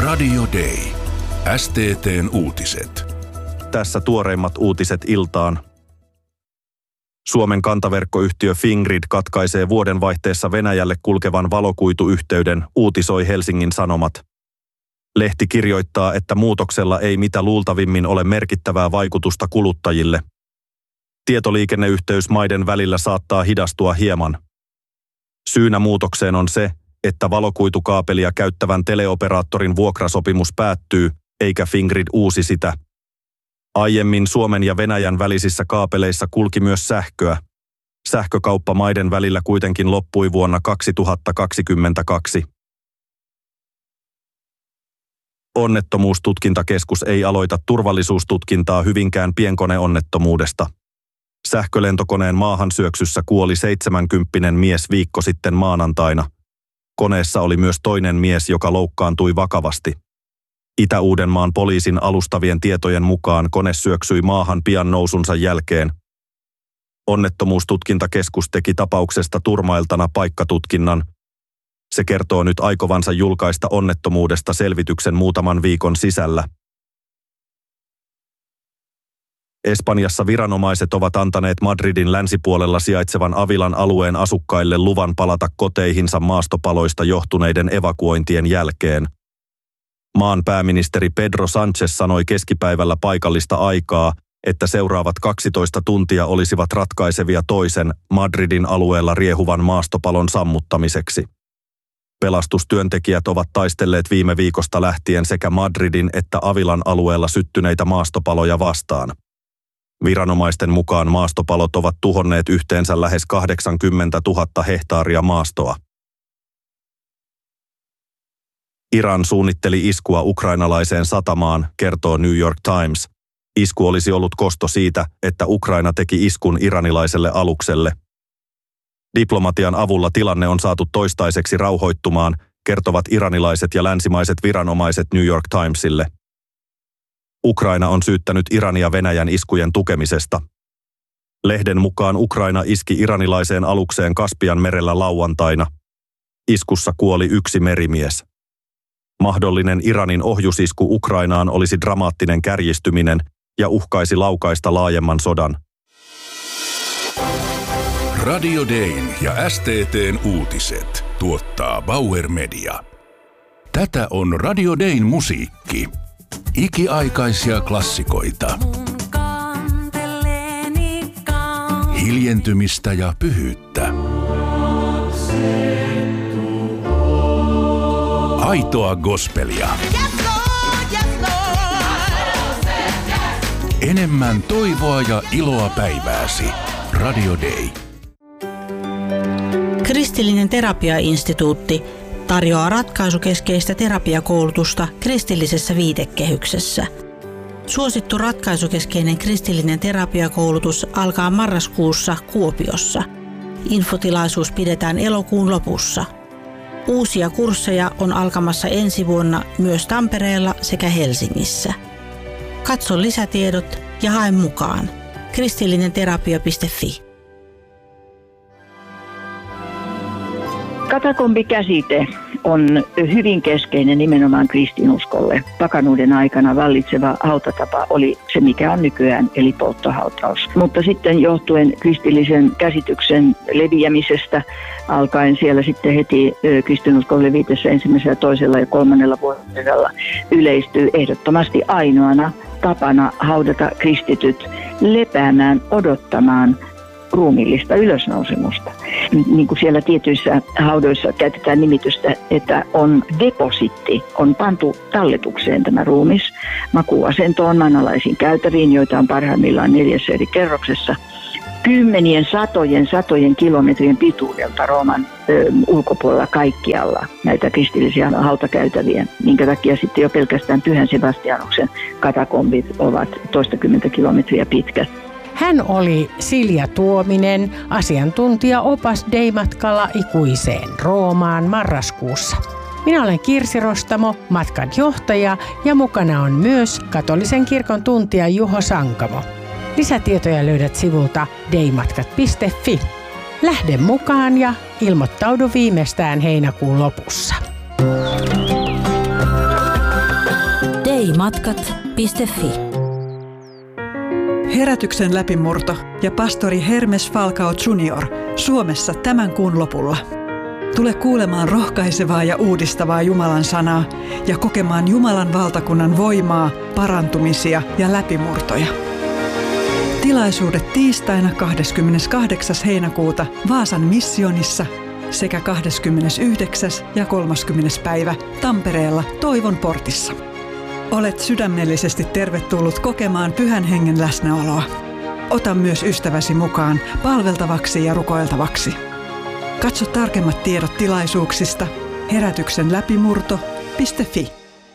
Radio Day. STT:n uutiset. Tässä tuoreimmat uutiset iltaan. Suomen kantaverkkoyhtiö Fingrid katkaisee vuodenvaihteessa Venäjälle kulkevan valokuituyhteyden, uutisoi Helsingin Sanomat. Lehti kirjoittaa, että muutoksella ei mitä luultavimmin ole merkittävää vaikutusta kuluttajille. Tietoliikenneyhteys maiden välillä saattaa hidastua hieman. Syynä muutokseen on se, että valokuitukaapelia käyttävän teleoperaattorin vuokrasopimus päättyy, eikä Fingrid uusi sitä. Aiemmin Suomen ja Venäjän välisissä kaapeleissa kulki myös sähköä. Sähkökauppa maiden välillä kuitenkin loppui vuonna 2022. Onnettomuustutkintakeskus ei aloita turvallisuustutkintaa Hyvinkään pienkoneonnettomuudesta. Sähkölentokoneen maahansyöksyssä kuoli 70-vuotias mies viikko sitten maanantaina. Koneessa oli myös toinen mies, joka loukkaantui vakavasti. Itä-Uudenmaan poliisin alustavien tietojen mukaan kone syöksyi maahan pian nousunsa jälkeen. Onnettomuustutkintakeskus teki tapauksesta turmailtana paikkatutkinnan. Se kertoo nyt aikovansa julkaista onnettomuudesta selvityksen muutaman viikon sisällä. Espanjassa viranomaiset ovat antaneet Madridin länsipuolella sijaitsevan Avilan alueen asukkaille luvan palata koteihinsa maastopaloista johtuneiden evakuointien jälkeen. Maan pääministeri Pedro Sánchez sanoi keskipäivällä paikallista aikaa, että seuraavat 12 tuntia olisivat ratkaisevia toisen Madridin alueella riehuvan maastopalon sammuttamiseksi. Pelastustyöntekijät ovat taistelleet viime viikosta lähtien sekä Madridin että Avilan alueella syttyneitä maastopaloja vastaan. Viranomaisten mukaan maastopalot ovat tuhonneet yhteensä lähes 80 000 hehtaaria maastoa. Iran suunnitteli iskua ukrainalaiseen satamaan, kertoo New York Times. Isku olisi ollut kosto siitä, että Ukraina teki iskun iranilaiselle alukselle. Diplomatian avulla tilanne on saatu toistaiseksi rauhoittumaan, kertovat iranilaiset ja länsimaiset viranomaiset New York Timesille. Ukraina on syyttänyt Irania Venäjän iskujen tukemisesta. Lehden mukaan Ukraina iski iranilaiseen alukseen Kaspian merellä lauantaina. Iskussa kuoli 1 merimies. Mahdollinen Iranin ohjusisku Ukrainaan olisi dramaattinen kärjistyminen ja uhkaisi laukaista laajemman sodan. Radio Dayn ja STT:n uutiset tuottaa Bauer Media. Tätä on Radio Dayn musiikki. Ikiaikaisia klassikoita. Hiljentymistä ja pyhyyttä. Aitoa gospelia. Enemmän toivoa ja iloa päivääsi. Radio Day. Kristillinen terapiainstituutti tarjoaa ratkaisukeskeistä terapiakoulutusta kristillisessä viitekehyksessä. Suosittu ratkaisukeskeinen kristillinen terapiakoulutus alkaa marraskuussa Kuopiossa. Infotilaisuus pidetään elokuun lopussa. Uusia kursseja on alkamassa ensi vuonna myös Tampereella sekä Helsingissä. Katso lisätiedot ja hae mukaan. kristillinenterapia.fi. Katakombikäsite on hyvin keskeinen nimenomaan kristinuskolle. Pakanuuden aikana vallitseva hautatapa oli se, mikä on nykyään, eli polttohautaus. Mutta sitten johtuen kristillisen käsityksen leviämisestä alkaen siellä sitten heti kristinuskon levitessä 1., 2. ja 3. vuodella yleistyy ehdottomasti ainoana tapana haudata kristityt lepäämään, odottamaan ruumiillista ylösnousemusta. Niin kuin siellä tietyissä haudoissa käytetään nimitystä, että on depositti, on pantu talletukseen tämä ruumis makuuasentoon, maanalaisiin käytäviin, joita on parhaimmillaan 4 eri kerroksessa. Kymmenien, satojen kilometrien pituudelta Rooman ulkopuolella kaikkialla näitä kristillisiä hautakäytäviä, minkä takia sitten jo pelkästään Pyhän Sebastianuksen katakombit ovat toistakymmentä kilometriä pitkät. Hän oli Silja Tuominen, asiantuntija Opas Dei-matkalla ikuiseen Roomaan marraskuussa. Minä olen Kirsi Rostamo, matkan johtaja, ja mukana on myös katolisen kirkon tuntija Juho Sankamo. Lisätietoja löydät sivulta deimatkat.fi. Lähde mukaan ja ilmoittaudu viimeistään heinäkuun lopussa. matkat.fi. Herätyksen läpimurto ja pastori Hermes Falcao Jr. Suomessa tämän kuun lopulla. Tule kuulemaan rohkaisevaa ja uudistavaa Jumalan sanaa ja kokemaan Jumalan valtakunnan voimaa, parantumisia ja läpimurtoja. Tilaisuudet tiistaina 28. heinäkuuta Vaasan missionissa sekä 29. ja 30. päivä Tampereella Toivon portissa. Olet sydämellisesti tervetullut kokemaan Pyhän Hengen läsnäoloa. Ota myös ystäväsi mukaan palveltavaksi ja rukoiltavaksi. Katso tarkemmat tiedot tilaisuuksista herätyksenläpimurto.fi.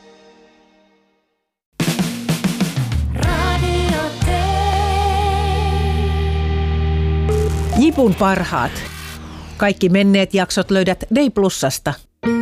Jipun parhaat. Kaikki menneet jaksot löydät Day Plusasta.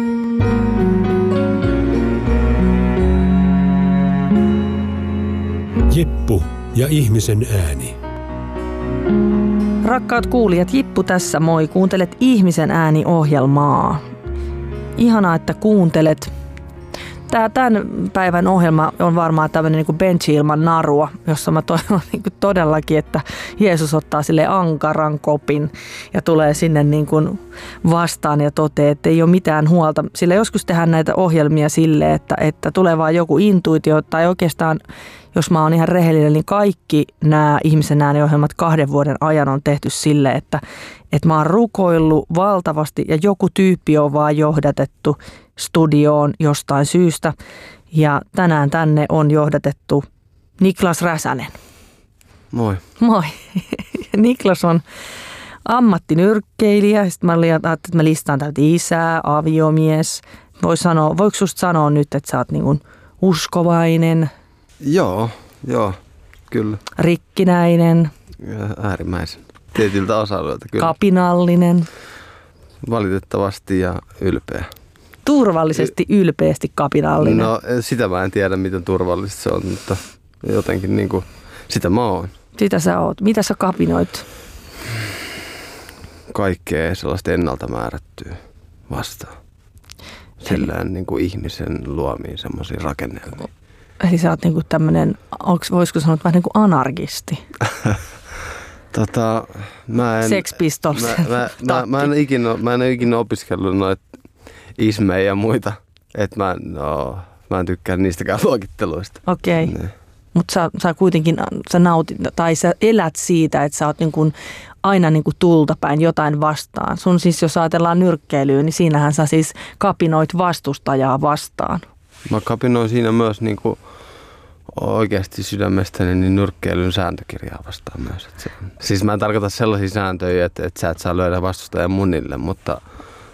Jippu ja ihmisen ääni. Rakkaat kuulijat, Jippu tässä moi. Kuuntelet Ihmisen ääni-ohjelmaa. Ihanaa, että kuuntelet. Tämän päivän ohjelma on varmaan tämmöinen niin kuin benchi ilman narua, jossa mä toivon niin kuin todellakin, että Jeesus ottaa sille ankaran kopin ja tulee sinne niin kuin vastaan ja toteaa, että ei ole mitään huolta. Sillä joskus tehdään näitä ohjelmia sille, että tulee vaan joku intuitio tai oikeastaan, jos mä oon ihan rehellinen, niin kaikki nämä Ihmisen ääniohjelmat 2 vuoden ajan on tehty sille, että mä oon rukoillut valtavasti ja joku tyyppi on vaan johdatettu studioon jostain syystä. Ja tänään tänne on johdatettu Niklas Räsänen. Moi. Moi. Niklas on ammattinyrkkeilijä. Sitten mä ajattelin, että mä listaan täältä isää, aviomies. Voiko susta sanoa nyt, että sä oot niin kuin uskovainen? Joo, kyllä. Rikkinäinen. Äärimmäisen. Tietyltä osa-alueelta kyllä. Kapinallinen. Valitettavasti ja ylpeä. Turvallisesti, ylpeästi kapinallinen. No sitä mä en tiedä, miten turvallista se on, mutta jotenkin niinku, sitä mä oon. Sitä sä oot. Mitä sä kapinoit? Kaikkea sellaista ennalta määrättyä vastaan. Sillään niinku ihmisen luomiin semmoisiin rakennelmiin. Eli sä oot niinku tämmönen, voisiko sanoa vähän niinku anarkisti? Mä en... Sex Pistols. Mä en ikinä opiskellut noita ismejä ja muita. Että mä en tykkää niistäkään luokitteluista. Okei. Okay. Mutta sä kuitenkin, sä nautit, tai sä elät siitä, että sä oot niinku aina niinku tulta päin jotain vastaan. Sun siis, jos ajatellaan nyrkkeilyä, niin siinähän sä siis kapinoit vastustajaa vastaan. Mä kapinoin siinä myös niinku oikeasti sydämestäni niin nyrkkeilyn sääntökirjaa vastaan myös. Siis mä en tarkoita sellaisia sääntöjä, että sä et saa lyödä vastustajan munille, mutta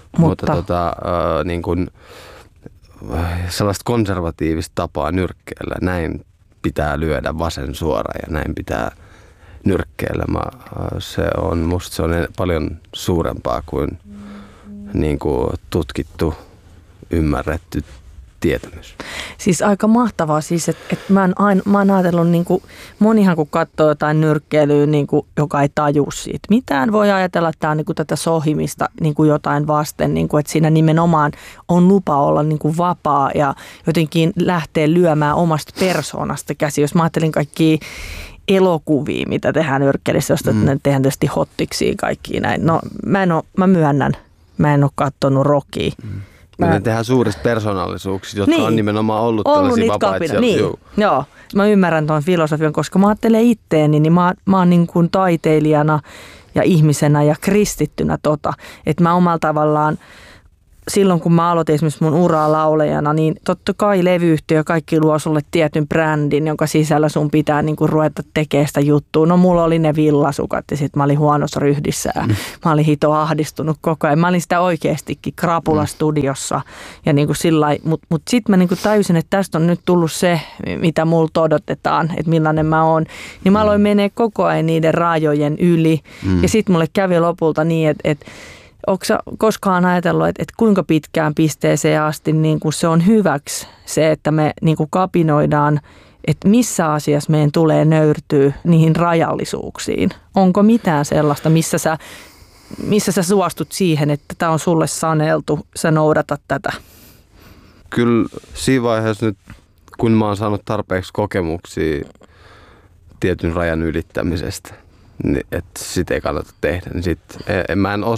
niin kuin, sellaista konservatiivista tapaa nyrkkeillä. Näin pitää lyödä vasen suoraan ja näin pitää nyrkkeillä. Musta se on paljon suurempaa kuin, niin kuin tutkittu, ymmärretty tietämys. Siis aika mahtavaa siis, että mä oon ajatellut, niin kuin, monihan kun katsoo jotain nyrkkeilyä, niin kuin, joka ei tajua siitä mitään, voi ajatella, että tämä on niin kuin tätä sohimista niin kuin jotain vasten, niin kuin, että siinä nimenomaan on lupa olla niin kuin vapaa ja jotenkin lähteä lyömään omasta persoonasta käsi. Jos mä ajattelin kaikkia elokuvia, mitä tehdään nyrkkeilyssä, josta ne tehdään tietysti hottiksia kaikkia näin. No mä myönnän, mä en ole katsonut Rockia. Ne tehdään suurista persoonallisuuksista, jotka on nimenomaan ollut tällaisia vapaita. Niin. Joo, mä ymmärrän tuon filosofian, koska mä ajattelen itteeni, niin mä oon niin kuin taiteilijana ja ihmisenä ja kristittynä että mä omalla tavallaan silloin kun mä aloitin esimerkiksi mun uraa laulajana, niin totta kai levyyhtiö kaikki luo sulle tietyn brändin, jonka sisällä sun pitää niinku ruveta tekemään sitä juttua. No mulla oli ne villasukat ja sit mä olin huonossa ryhdissä ja mä olin hito ahdistunut koko ajan. Mä olin sitä oikeastikin krapulastudiossa ja niinku sillai, mut sit mä niinku tajusin, että tästä on nyt tullut se, mitä multa odotetaan, että millainen mä oon. Niin mä aloin menee koko ajan niiden rajojen yli ja sit mulle kävi lopulta niin, että ootko sä koskaan ajatellut, että kuinka pitkään pisteeseen asti niin kuin se on hyväksi se, että me niin kuin kapinoidaan, että missä asiassa meidän tulee nöyrtyä niihin rajallisuuksiin? Onko mitään sellaista, missä sä suostut siihen, että tämä on sulle saneltu, sä noudatat tätä? Kyllä siinä vaiheessa nyt, kun mä oon saanut tarpeeksi kokemuksia tietyn rajan ylittämisestä, niin että sit ei kannata tehdä, niin sit mä en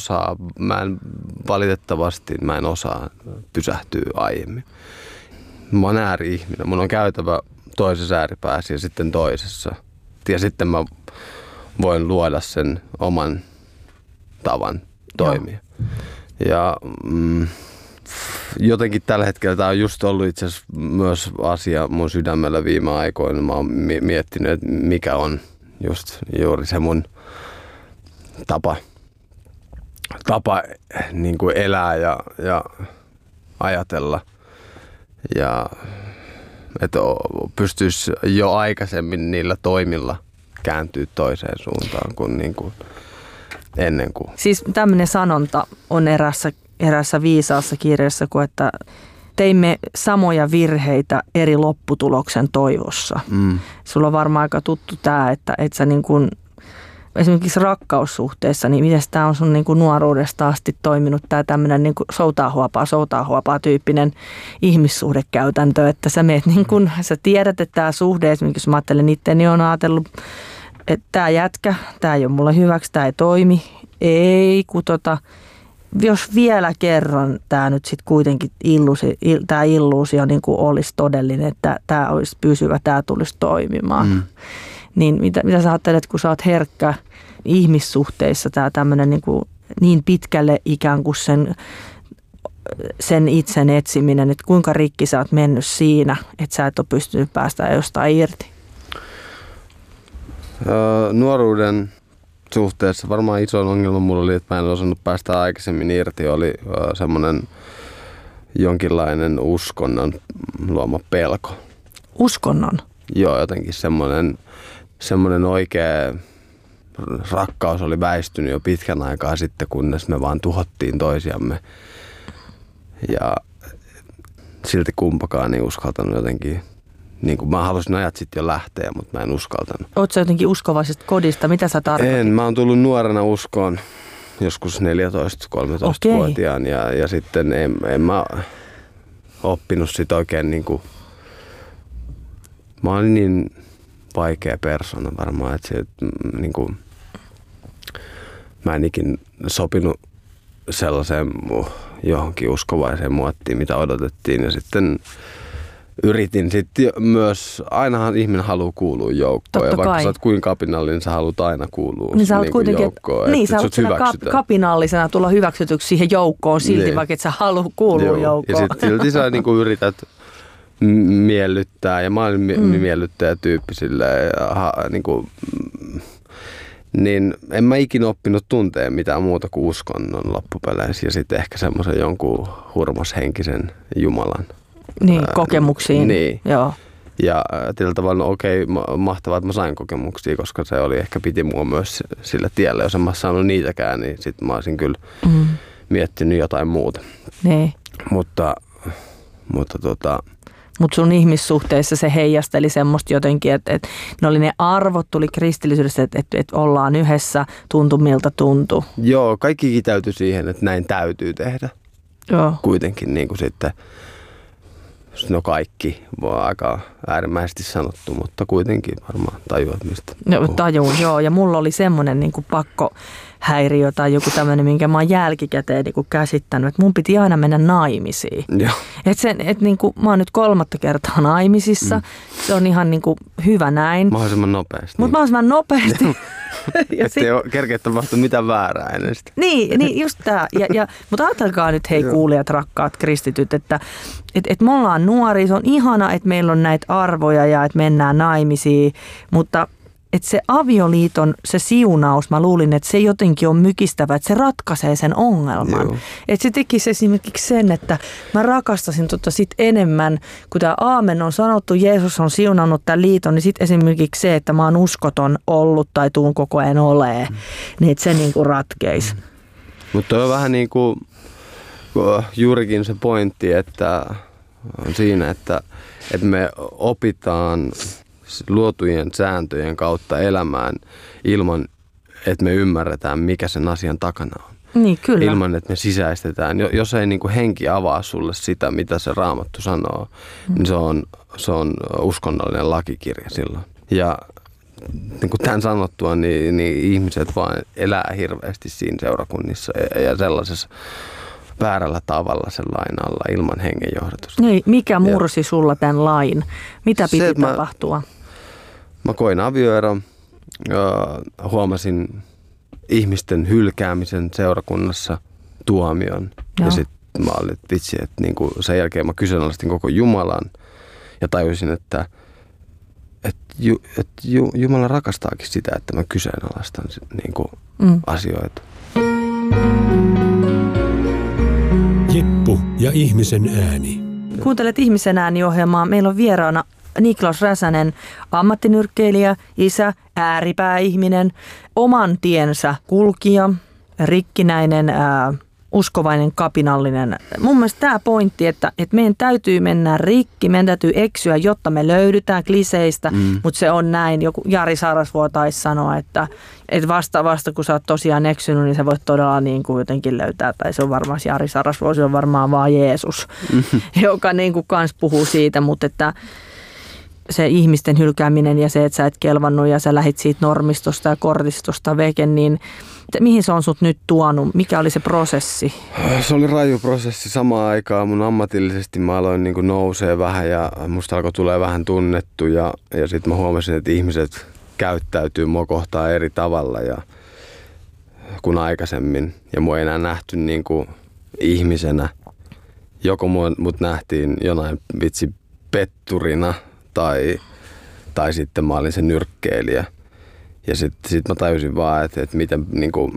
osaa pysähtyä aiemmin. Mä oon ääri-ihminen, mun on käytävä toisessa ääripäässä ja sitten toisessa. Ja sitten mä voin luoda sen oman tavan toimia. Ja jotenkin tällä hetkellä tämä on just ollut itse asiassa myös asia mun sydämellä viime aikoina. Mä oon miettinyt, että mikä on just juuri se mun tapa niin kuin elää ja ajatella. Ja että pystyisi jo aikaisemmin niillä toimilla kääntyä toiseen suuntaan kuin, ennen kuin. Siis tämmöinen sanonta on erässä viisaassa kirjassa, kuin että teimme samoja virheitä eri lopputuloksen toivossa. Sulla on varmaan aika tuttu tämä, että sä niin kuin, esimerkiksi rakkaussuhteessa, niin miten tämä on sun niin kuin nuoruudesta asti toiminut tämä tämmöinen niin kuin soutaa tyyppinen ihmissuhdekäytäntö, että sä meet niin kuin, sä tiedät, että tämä suhde, esimerkiksi jos mä ajattelen itse, niin on ajatellut, että tämä jätkä, tämä ei ole mulle hyväksi, tämä ei toimi, jos vielä kerran tämä nyt sitten kuitenkin tämä illuusio niin kuin olisi todellinen, että tämä olisi pysyvä, tämä tulisi toimimaan. Niin mitä sä ajattelet, kun sä oot herkkä ihmissuhteissa, tämä tämmöinen niin pitkälle ikään kuin sen itsen etsiminen, että kuinka rikki sä oot mennyt siinä, että sä et ole pystynyt päästä jostain irti? Nuoruuden suhteessa varmaan iso ongelma mulla oli, että mä en osannut päästä aikaisemmin irti, oli semmoinen jonkinlainen uskonnon luoma pelko. Uskonnon? Joo, jotenkin semmoinen oikea rakkaus oli väistynyt jo pitkän aikaa sitten, kunnes me vaan tuhottiin toisiamme. Ja silti kumpakaan ei uskaltanut jotenkin, niin kuin mä halusin ajat sitten jo lähteä, mutta mä en uskaltanut. Ootko sä jotenkin uskovaisesta kodista? Mitä sä tarkoitat? Mä oon tullut nuorena uskoon, joskus 14-13-vuotiaan ja sitten en mä oppinut sit oikein niinku. Mä olin niin vaikea persona varmaan, että niinku, mä en ikin sopinut sellaiseen johonkin uskovaiseen muottiin, mitä odotettiin. Ja sitten yritin sitten myös, ainahan ihminen haluaa kuulua joukkoon. Ja vaikka sä oot kuinka kapinallinen, sä haluat aina kuulua niin sä kuitenkin, joukkoon. Niin, sä oot kapinallisena tulla hyväksytyksi siihen joukkoon silti, niin. Vaikka et sä halua kuulua joukkoon. Ja sitten silti sä niinku yrität miellyttää, ja mä olin miellyttäjätyyppi silleen, niin en mä ikinä oppinut tunteen mitään muuta kuin uskonnon loppupeleissä ja sitten ehkä semmoisen jonkun hurmoshenkisen Jumalan. Niin, kokemuksiin. Niin. Joo. Ja tällä tavalla, mahtavaa, että mä sain kokemuksia, koska se oli ehkä piti mua myös sillä tiellä. Jos en mä saanut niitäkään, niin sitten mä olisin kyllä miettinyt jotain muuta. Niin. Mutta sun ihmissuhteissa se heijasteli semmoista jotenkin, että ne oli ne arvot, tuli kristillisyydestä, että ollaan yhdessä, tuntui miltä tuntui. Joo, kaikki kiteytyi siihen, että näin täytyy tehdä. Joo. Kuitenkin niin kuin sitten, no kaikki, voi aika äärimmäisesti sanottu, mutta kuitenkin varmaan tajuat mistä. No, tajuun, joo. Ja mulla oli semmoinen niin kuin pakkohäiriö tai joku tämmöinen, minkä mä oon jälkikäteen niin kuin käsittänyt, että mun piti aina mennä naimisiin. Että niin kuin, mä oon nyt 3. kertaa naimisissa. Se on ihan niin kuin hyvä näin. Mahdollisimman nopeasti. Mutta mahdollisimman nopeasti. Että ei ole kerkeä tapahtu mitään väärää ennen sitä. Niin just tää. Mutta ajatelkaa nyt, hei kuulijat, rakkaat kristityt, että me ollaan nuoria, se on ihana, että meillä on näitä arvoja ja että mennään naimisiin, mutta että se avioliiton, se siunaus, mä luulin, että se jotenkin on mykistävä, että se ratkaisee sen ongelman. Joo. Että se tekisi esimerkiksi sen, että mä rakastasin sit enemmän, kun tämä aamen on sanottu, Jeesus on siunannut tämän liiton, niin sitten esimerkiksi se, että mä oon uskoton ollut tai tuun koko ajan olee, niin että se niinku ratkeisi. Mutta on vähän niin kuin juurikin se pointti, että on siinä, että me opitaan luotujen sääntöjen kautta elämään ilman, että me ymmärretään, mikä sen asian takana on. Niin, kyllä. Ilman, että me sisäistetään. Jos ei niin kuin henki avaa sulle sitä, mitä se Raamattu sanoo, niin se on uskonnollinen lakikirja silloin. Ja niin kuin tämän sanottua, niin ihmiset vaan elää hirveästi siinä seurakunnissa ja sellaisessa väärällä tavalla sen lain alla ilman hengen johdatusta. Niin, mikä mursi sulla tämän lain? Mitä piti tapahtua? Mä koin avioeron, huomasin ihmisten hylkäämisen seurakunnassa, tuomion. Joo. Ja sitten mä olin, että vitsi, että niinku sen jälkeen mä kyseenalaistin koko Jumalan ja tajusin, että Jumala rakastaakin sitä, että mä kyseenalaistan niinku asioita. Jeppu ja ihmisen ääni. Kuuntelet Ihmisen ääni-ohjelmaa. Meillä on vieraana Niklas Räsänen, ammattinyrkkeilijä, isä, ääripääihminen, oman tiensä kulkija, rikkinäinen, uskovainen, kapinallinen. Mun mielestä tämä pointti, että meidän täytyy mennä rikki, meidän täytyy eksyä, jotta me löydytään kliseistä, mutta se on näin. Joku Jari Sarasvuo taisi sanoa, että vasta kun sä oot tosiaan eksynyt, niin sä voit todella niin kuin jotenkin löytää, tai se on varmaan Jari Sarasvuo, se on varmaan vaan Jeesus, joka niin kuin kans puhuu siitä, mutta että se ihmisten hylkääminen ja se, että sä et kelvannut ja sä lähit siitä normistosta ja kortistosta veken, niin mihin se on sut nyt tuonut? Mikä oli se prosessi? Se oli raju prosessi samaan aikaan. Mun ammatillisesti mä aloin niin kuin nousee vähän ja musta alkoi tulee vähän tunnettu ja sitten mä huomasin, että ihmiset käyttäytyy mua kohtaan eri tavalla kuin aikaisemmin. Ja mua ei enää nähty niin kuin ihmisenä. Joko mut nähtiin jonain vitsi petturina tai sitten mä olin se nyrkkeilijä. Ja sit mä tajusin vaan, että miten niinku,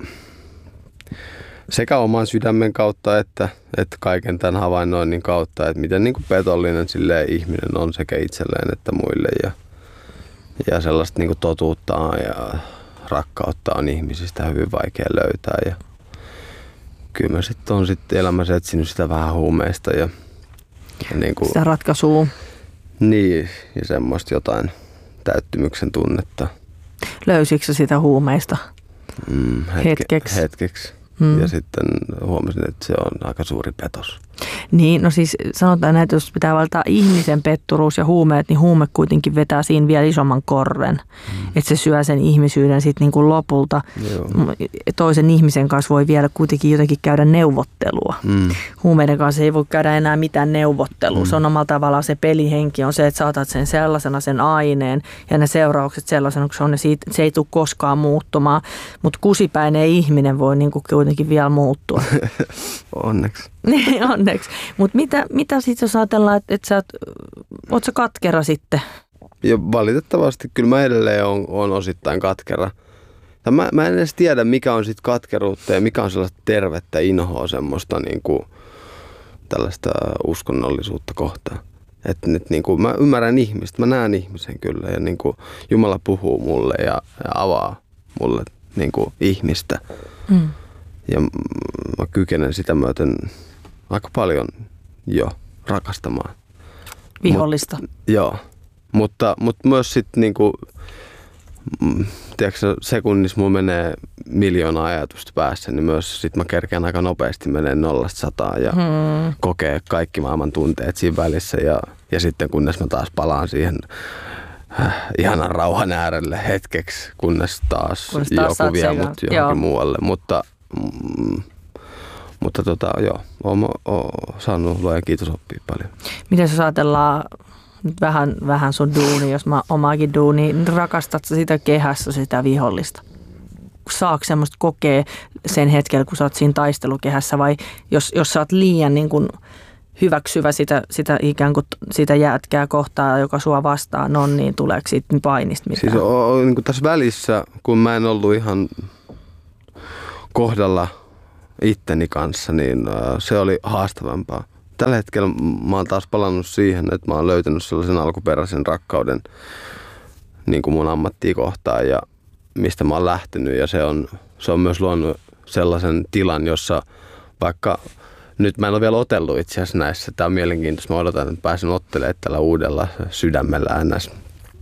sekä oman sydämen kautta että kaiken tämän havainnoinnin kautta, että miten niinku petollinen silleen ihminen on sekä itselleen että muille. Ja sellaista niinku totuutta ja rakkautta on ihmisistä hyvin vaikea löytää. Ja kyllä mä sitten on elämässä etsinyt sitä vähän huumeista. Ja niinku, sitä ratkaisua. Niin, ja semmoista jotain täyttymyksen tunnetta. Löysitkö sä sitä huumeista hetkeksi? Hetkeksi. Ja sitten huomasin, että se on aika suuri petos. Niin, no siis sanotaan, että jos pitää valita ihmisen petturuus ja huumeet, niin huume kuitenkin vetää siinä vielä isomman korren. Että se syö sen ihmisyyden sitten niin kuin lopulta. Joo. Toisen ihmisen kanssa voi vielä kuitenkin jotenkin käydä neuvottelua. Huumeiden kanssa ei voi käydä enää mitään neuvottelua. Se on omalla tavallaan se pelihenki on se, että saatat sen sellaisena sen aineen ja ne seuraukset sellaisena, kun se on, ne se ei tule koskaan muuttumaan. Mutta kusipäinen ihminen voi niin kuin kuitenkin vielä muuttua. Onneksi. Onneksi. Mutta mitä sitten jos ajatellaan, että oot sä katkera sitten? Ja valitettavasti kyllä mä edelleen on osittain katkera. Mä en edes tiedä, mikä on sitten katkeruutta ja mikä on sellaista tervettä inhoa semmoista niinku tällaista uskonnollisuutta kohtaan. Että nyt niinku mä ymmärrän ihmistä, mä näen ihmisen kyllä ja niinku Jumala puhuu mulle ja avaa mulle niinku ihmistä. Ja mä kykenen sitä myöten aika paljon jo rakastamaan. Vihollista. Joo, mutta myös sitten niinku, tiedätkö, sekunnissa mulla menee 1,000,000 ajatusta päässä, niin myös sit mä kerkeän aika nopeasti menee 0-100 ja kokee kaikki maailman tunteet siinä välissä ja sitten kunnes mä taas palaan siihen ihanan rauhan äärelle hetkeksi, kunnes taas joku vie mut johonkin muualle, mutta joo, oon saanut luojan kiitos oppia paljon. Miten jos ajatellaan nyt vähän sun duuni, jos mä omaakin duuni, niin rakastat sä sitä kehässä sitä vihollista? Saako semmoista kokea sen hetkellä, kun sä oot siinä taistelukehässä vai jos sä oot liian niin kun hyväksyvä sitä ikään kuin sitä jätkää kohtaa, joka sua vastaan on, niin tuleeko siitä painista mitään? Siis niin kuin tässä välissä, kun mä en ollut ihan kohdalla itteni kanssa, niin se oli haastavampaa. Tällä hetkellä mä oon taas palannut siihen, että mä oon löytänyt sellaisen alkuperäisen rakkauden niin kuin mun ammattia kohtaan ja mistä mä oon lähtenyt. Ja se on myös luonut sellaisen tilan, jossa vaikka nyt mä en ole vielä otellut itse asiassa näissä. Tää on mielenkiintoista. Mä odotan, että pääsen ottelemaan tällä uudella sydämellä ns.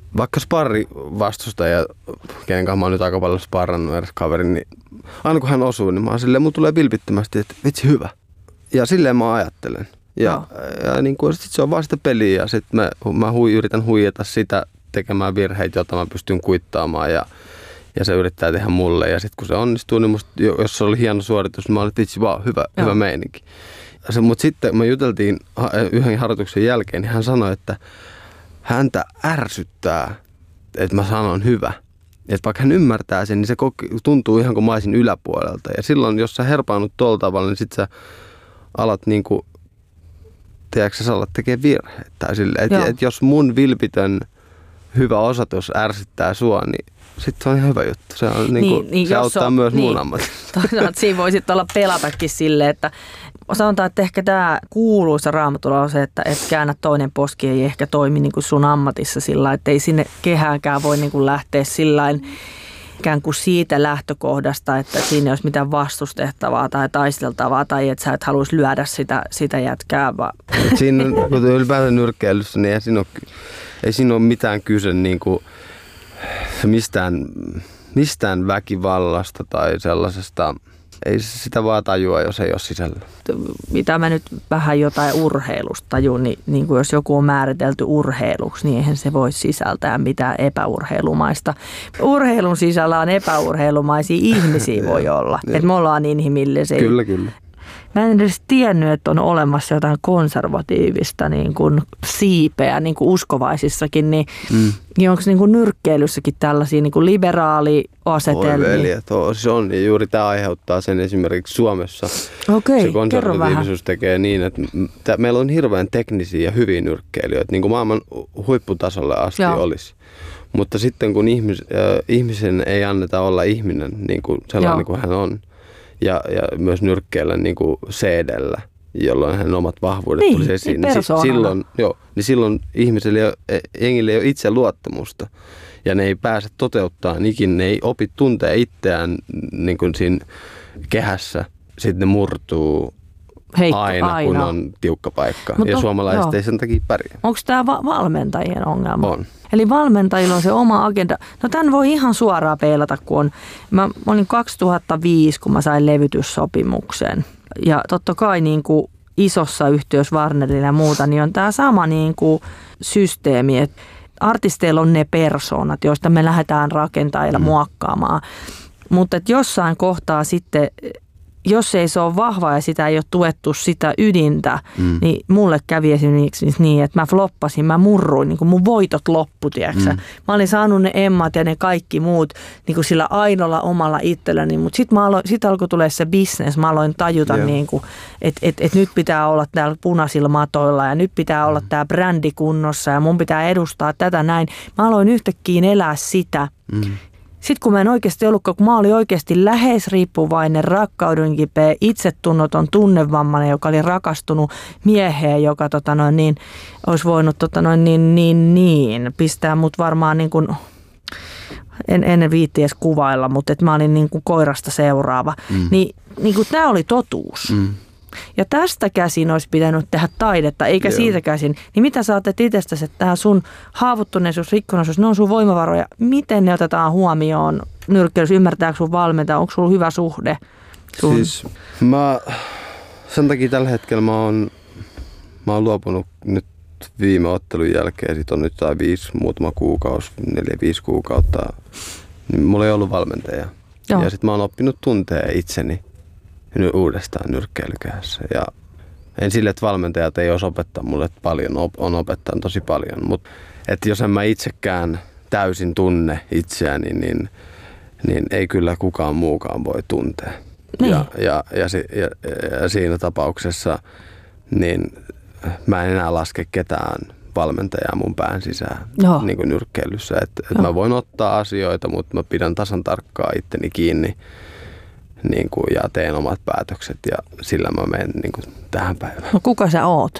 vaikka sparri vastustaja, kenen kanssa mä oon nyt aika paljon sparrannut edes kaverin, niin aina kun hän osuu, niin mä oon silleen, mun tulee vilpittömästi, että vitsi hyvä. Ja silleen mä ajattelen. Ja niin kuin, sit se on vaan sitä peliä ja sit mä yritän huijata sitä tekemään virheitä, joita mä pystyn kuittaamaan ja se yrittää tehdä mulle. Ja sitten kun se onnistuu, niin musta, jos se oli hieno suoritus, niin mä olin, että vitsi vaan, hyvä meininki. Mutta sitten me juteltiin yhden harjoituksen jälkeen, niin hän sanoi, että häntä ärsyttää, että mä sanon hyvä. Että vaikka hän ymmärtää sen, niin se tuntuu ihan kuin mä olisin yläpuolelta. Ja silloin, jos sä herpaannut tuolla tavalla, niin sit sä alat niinku, tiedätkö, sä alat tekee virheitä. Että jos mun vilpitön hyvä osoitus ärsyttää sua, niin sitten se on ihan hyvä juttu. Se, on, se auttaa myös mun ammatissa. Toisaalta siinä voi sitten olla pelatakin silleen, että sanotaan, että ehkä tämä kuuluisa Raamatulla on se, että et käännä toinen poski ei ehkä toimi niin kuin sun ammatissa sillä lailla, että ei sinne kehäänkään voi niin kuin lähteä sillain ikään kuin siitä lähtökohdasta, että siinä ei olisi mitään vastustettavaa tai taisteltavaa tai että sä et haluaisi lyödä sitä jätkää. Siinä kun ylipäätään nyrkkeilyssä, niin ei siinä ole mitään kyse niin kuin mistään väkivallasta tai sellaisesta. Ei sitä vaan tajua, jos ei ole sisällä. Mitä mä nyt vähän jotain urheilusta tajun, niin kuin jos joku on määritelty urheiluksi, niin eihän se voi sisältää mitään epäurheilumaista. Urheilun sisällä on epäurheilumaisia ihmisiä voi olla, että me ollaan inhimillisiä. Kyllä. Mä en edes tiennyt, että on olemassa jotain konservatiivista niin kuin siipeä niin kuin uskovaisissakin, niin onko niin kuin nyrkkeilyssäkin tällaisia niin kuin liberaaliasetelmia? Se on, ja juuri tämä aiheuttaa sen esimerkiksi Suomessa. Okei, se konservatiivisuus tekee niin, että meillä on hirveän teknisiä ja hyviä nyrkkeilijöitä, niin kuin maailman huipputasolle asti olisi. Mutta sitten kun ihmisen ei anneta olla ihminen niin kuin sellainen kuin hän on, ja myös nyrkkeillä niin kuin CD-llä, jolloin hänen omat vahvuudet tulisi esiin. Silloin ihmiselle jengille ei ole itse luottamusta. Ja ne ei pääse toteuttamaan ikinä, ne ei opi tuntea itseään niin kuin siinä kehässä. Sitten ne murtuu aina, kun on tiukka paikka. Ja suomalaiset ei sen takia pärjää. Onko tämä valmentajien ongelma? On. Eli valmentajilla on se oma agenda. No tämän voi ihan suoraan peilata, kun mä olin 2005, kun mä sain levytyssopimuksen. Ja totta kai niin kuin isossa yhtiössä Warnerilla ja muuta, niin on tämä sama niin kuin systeemi, että artisteilla on ne persoonat, joista me lähdetään rakentamaan ja muokkaamaan. Mutta jossain kohtaa sitten, jos ei se ole vahva ja sitä ei ole tuettu sitä ydintä, niin mulle kävi esimerkiksi niin, että mä floppasin, mä murruin, niin kuin mun voitot loppu, tiedätkö? Mä olin saanut ne emmat ja ne kaikki muut niin kuin sillä ainoalla omalla itselläni, mutta sitten alkoi tulla se business, mä aloin tajuta, niin että nyt pitää olla täällä punaisilla matoilla ja nyt pitää olla tää brändi kunnossa ja mun pitää edustaa tätä näin. Mä aloin yhtäkkiä elää sitä. Sitten kun mä en oikeasti ollutkaan, kun mä olin oikeasti läheisriippuvainen, rakkaudenkipeä, itsetunnoton, tunnevammainen, joka oli rakastunut mieheen, joka olisi voinut pistää mut varmaan niin kuin, en viitti edes kuvailla, mutta että mä olin niin kuin koirasta seuraava. Niin kuin tämä oli totuus. Ja tästä käsin olisi pitänyt tehdä taidetta, eikä siitä käsin. Niin mitä sä ajattelet itsestäsi, että tämä sun haavoittuneisuus, rikkonaisuus, ne on sun voimavaroja. Miten ne otetaan huomioon nyrkkeilyssä? Ymmärtääkö sun valmentaja? Onko sulla hyvä suhde? Siis sen takia tällä hetkellä mä oon luopunut nyt viime ottelun jälkeen. Sitten on nyt muutama kuukausi, 4-5 kuukautta. Niin mulla ei ollut valmentajaa. Ja sitten mä oon oppinut tuntea itseni uudestaan nyrkkeilykässä. Ja en sille, että valmentajat ei olisi opettaa mulle paljon, on opettanut tosi paljon, mutta että jos en mä itsekään täysin tunne itseäni, niin ei kyllä kukaan muukaan voi tuntea. Niin. Ja siinä tapauksessa niin mä en enää laske ketään valmentajaa mun pään sisään niin kuin nyrkkeilyssä. Että mä voin ottaa asioita, mutta mä pidän tasan tarkkaan itteni kiinni. Niin kuin, ja teen omat päätökset ja sillä mä menen niin kuin tähän päivään. No kuka sä oot?